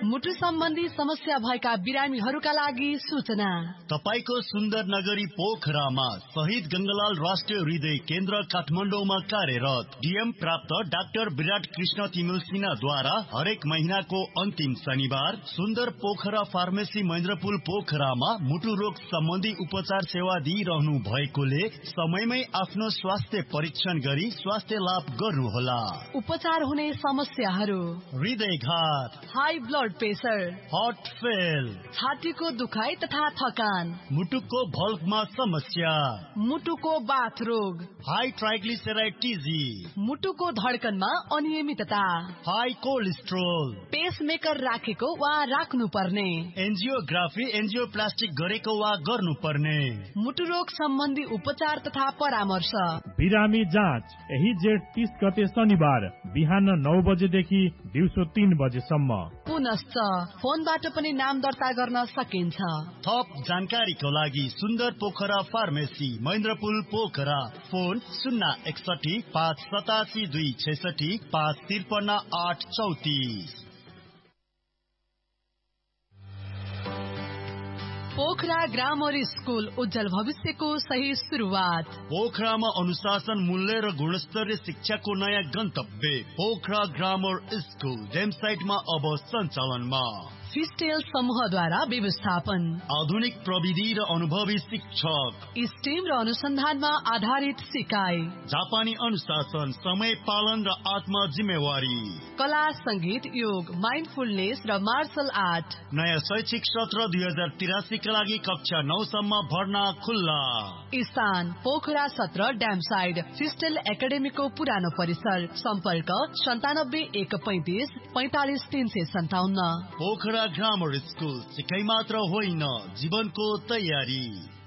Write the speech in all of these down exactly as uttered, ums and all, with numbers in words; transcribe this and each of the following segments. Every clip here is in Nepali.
मुटु सम्बन्धी समस्या भएका बिरामीहरूका लागि सूचना। तपाईको सुन्दर नगरी पोखरामा शहीद गंगालाल राष्ट्रिय हृदय केन्द्र काठमाडौँमा कार्यरत डीएम प्राप्त डाक्टर विराट कृष्ण तिमिल सिन्हाद्वारा हरेक महीनाको अन्तिम शनिबार सुन्दर पोखरा फार्मेसी महेन्द्रपुल पोखरामा मुटु रोग सम्बन्धी उपचार सेवा दिइरहनु भएकोले समयमै आफ्नो स्वास्थ्य परीक्षण गरी स्वास्थ्य लाभ गर्नुहोला। उपचार हुने समस्याहरू: हृदयघात, high blood pressure, heart fail, छातीको दुखाइ तथा थकान, मुटुको भल्भमा समस्या, मुटुको बाथ रोग, हाई ट्राइग्लिसराइड टिजी, मुटुको धड्कनमा अनियमितता, हाई कोलेस्ट्रोल, पेसमेकर राखेको वा राख्नु पर्ने, एन्जियोग्राफी एन्जियोप्लास्टिक गरेको वा गर्नुपर्ने, मुटु रोग सम्बन्धी उपचार तथा परामर्श। बिरामी जाँच यही जेठ तीस गते शनिबार बिहान नौ बजेदेखि दिउँसो तीन बजेसम्म। पुनश्च फोनबाट पनि नाम दर्ता गर्न सकिन्छ। थप जानकारीको लागि सुन्दर पोखरा फार्मेसी महेन्द्रपुल पोखरा, फोन शून्य एकसठी पाँच सतासी दुई छैसठी पाँच त्रिपन्न आठ चौतिस। पोखरा ग्रामर स्कूल उज्जवल भविष्यको सही सुरुवात। पोखरामा अनुशासन, मूल्य र गुणस्तरीय शिक्षाको नयाँ गन्तव्य पोखरा ग्रामर स्कूल वेबसाइटमा अब सञ्चालनमा। फिस्टेल समूहद्वारा व्यवस्थापन, आधुनिक प्रविधि र अनुभवी शिक्षक, स्टेम र अनुसन्धानमा आधारित सिकाइ, जापानी अनुशासन, समय पालन र आत्म जिम्मेवारी, कला, संगीत, योग, माइन्डफुलनेस र मार्शल आर्ट। नयाँ शैक्षिक सत्र दुई हजार तिरासी का लागि कक्षा नौ सम्म भर्ना खुल्ला। स्थान पोखरा सत्र ड्याम साइड, फिस्टेल एकाडेमीको पुरानो परिसर। सम्पर्क सन्तानब्बे एक पैंतिस पैंतालिस तीन सय सन्ताउन्न। पोखरा ग्रामर स्कूल सिकाइ मात्र होइन, जीवनको तयारी।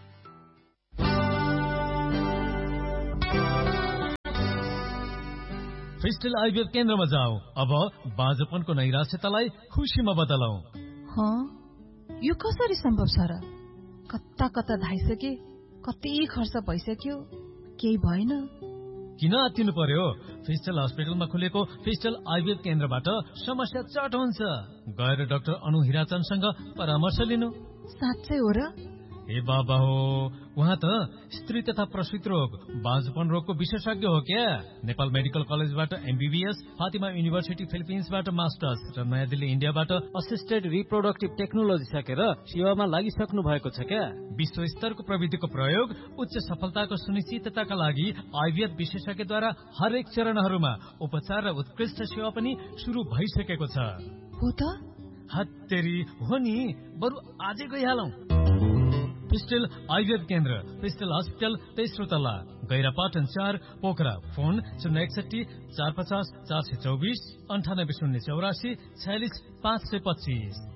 फिस्टेल आइभीएफ केन्द्रमा जाऊ। अब बाँझपनको नैराश्यतालाई खुसीमा बदलौ। हाँ, यो कसरी सम्भव छ र? कता कता धाइसके, कति खर्च भइसक्यो, केही भएन। किन आत्तिनु पर्यो? फिस्टेल हस्पिटलमा खुलेको फिस्टेल आइभीएफ केन्द्रबाट समस्या चट हुन्छ। गएर डाक्टर अनु हिराचनसँग परामर्श लिनु। साँच्चै हो र? ए बाबा हो, उहाँ त स्त्री तथा प्रसूति रोग, बाँझपन रोगको विशेषज्ञ हो क्या। नेपाल मेडिकल कलेजबाट एमबीबीएस, फातिमा युनिभर्सिटी फिलिपिन्सबाट मास्टर्स र नयाँ दिल्ली इन्डियाबाट असिस्टेड रिप्रोडक्टिभ टेक्नोलोजी सकेर सेवामा लागिसक्नु भएको छ क्या। विश्व स्तरको प्रविधिको प्रयोग, उच्च सफलताको सुनिश्चितताका लागि आइभीएफ विशेषज्ञद्वारा हरेक चरणहरूमा उपचार र उत्कृष्ट सेवा पनि सुरु भइसकेको छ। हो त? हत्तेरी हो नि, बरु आजै गइहालौं। फिस्टेल आइभीएफ केन्द्र, फिस्टेल हस्पिटल, तेस्रो तल्ला, गैरापाटन चार, पोखरा। फोन शून्य एकसठी चार पचास चार सय चौबिस अन्ठानब्बे शून्य चौरासी छयालिस पाँच सय पच्चिस।